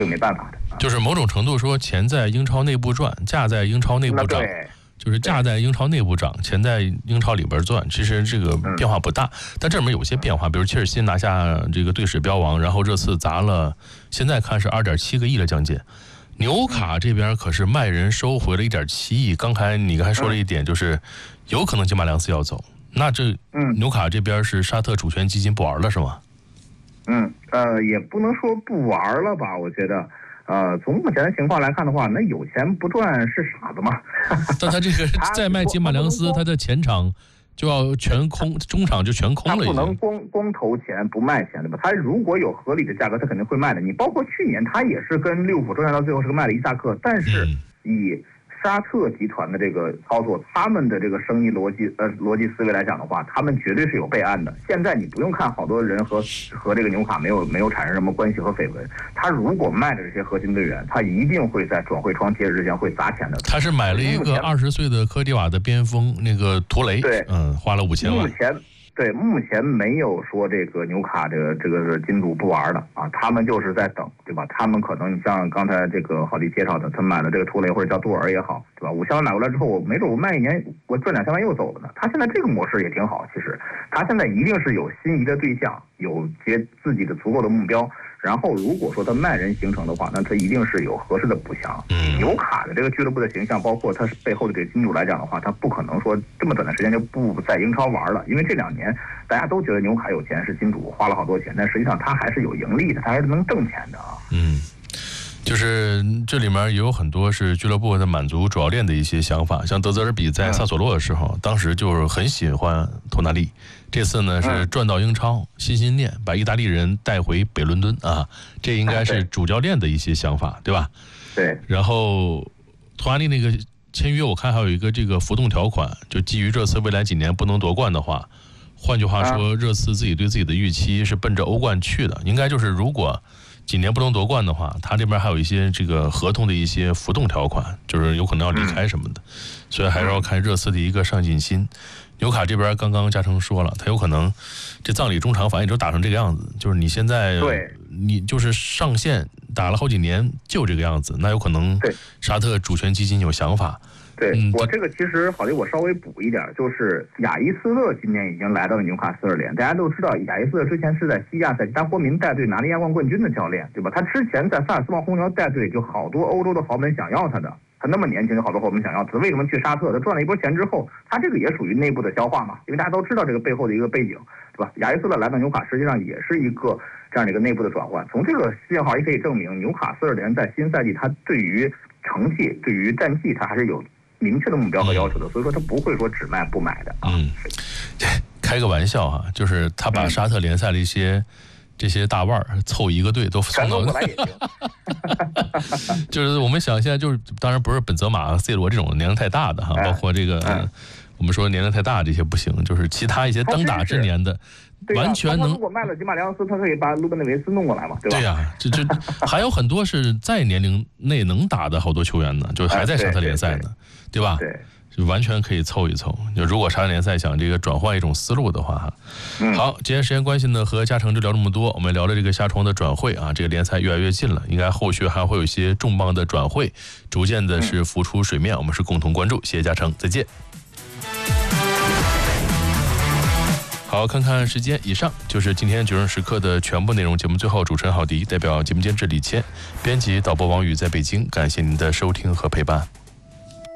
就没办法的。 就是某种程度说，钱在英超内部赚，价在英超内部涨。就是价在英超内部涨，钱在英超里边赚，其实这个变化不大。但这里面有些变化，比如切尔西拿下这个队史标王，然后热刺砸了，现在看是2.7个亿的将近。纽卡这边可是卖人收回了1.7亿。刚才你还说了一点，就是有可能金马良斯要走，那这纽卡这边是沙特主权基金不玩了是吗？ 也不能说不玩了吧，我觉得。从目前的情况来看的话，那有钱不赚是傻子嘛。 但他这个再卖金马良斯，他的前场就要全空，中场就全空了。 他不能光投钱不卖钱，对吧？他如果有合理的价格，他肯定会卖的。你包括去年他也是跟利物浦周旋到最后是个卖了伊萨克，但是以沙特集团的这个操作，他们的这个生意逻辑思维来讲的话，他们绝对是有备案的。现在你不用看好多人和这个纽卡没有产生什么关系和绯闻，他如果卖的这些核心队员，他一定会在转会窗截止之前会砸钱的。 他是买了一个20岁的科迪瓦的边锋那个图雷， 对， 花了5000万。 目前没有说这个纽卡这个金主不玩的啊，他们就是在等，对吧？他们可能像刚才这个郝迪介绍的，他买了这个图雷或者叫杜尔也好，对吧？5000万买过来之后，我没准我卖1年，我赚2000万又走了呢。他现在这个模式也挺好，其实他现在一定是有心仪的对象，有自己的足够的目标。然后，如果说他卖人形成的话，那他一定是有合适的补强。纽卡的这个俱乐部的形象，包括他背后的这个金主来讲的话，他不可能说这么短的时间就不在英超玩了。因为这2年大家都觉得纽卡有钱，是金主花了好多钱，但实际上他还是有盈利的，他还是能挣钱的啊。 就是这里面也有很多是俱乐部在满足主教练的一些想法，像德泽尔比在萨索洛的时候，当时就是很喜欢托纳利，这次呢是转到英超，心念把意大利人带回北伦敦啊，这应该是主教练的一些想法，对吧？ 对。 然后托纳利那个签约，我看还有一个这个浮动条款，就基于热刺未来几年不能夺冠的话，换句话说，热刺自己对自己的预期是奔着欧冠去的，应该就是如果几年不能夺冠的话，他这边还有一些这个合同的一些浮动条款，就是有可能要离开什么的，所以还是要看热刺的一个上进心。纽卡这边刚刚嘉诚说了，他有可能这葬礼中场反正也就打成这个样子，就是你现在你就是上线打了好几年就这个样子，那有可能沙特主权基金有想法。 对，我这个其实好的，我稍微补一点，就是亚伊斯勒今年已经来到了纽卡斯尔联。大家都知道，亚伊斯勒之前是在西亚在达国民带队拿了亚冠冠军的教练，对吧？他之前在萨尔斯堡红牛带队，就好多欧洲的豪门想要他的。他那么年轻，有好多豪门想要他，为什么去沙特？他赚了一波钱之后，他这个也属于内部的消化嘛，因为大家都知道这个背后的一个背景，对吧？亚伊斯勒来到纽卡，实际上也是一个这样的一个内部的转换。从这个信号也可以证明，纽卡斯尔联在新赛季他对于成绩、对于战绩，他还是有明确的目标和要求的，所以说他不会说只卖不买的啊。 开个玩笑哈，就是他把沙特联赛的这些大腕凑一个队都送到过来也行。 就是我们想现在就是，当然不是本泽马、C 罗这种年龄太大的哈，包括这个我们说年龄太大这些不行，就是其他一些当打之年的。完全能。 如果卖了吉马良斯，他可以把鲁本内维斯弄过来嘛，对吧？ 对呀，这还有很多是在年龄内能打的好多球员呢，就还在沙特联赛呢，对吧？ 对， 就完全可以凑一凑。就如果沙特联赛想这个转换一种思路的话，好，今天时间关系呢，和嘉诚就聊这么多，我们聊了这个夏窗的转会啊，这个联赛越来越近了，应该后续还会有一些重磅的转会，逐渐的是浮出水面，我们是共同关注。谢谢嘉诚，再见。好，看看时间，以上就是今天9人时刻的全部内容。节目最后，主持人郝迪代表节目监制李谦，编辑导播王宇在北京，感谢您的收听和陪伴。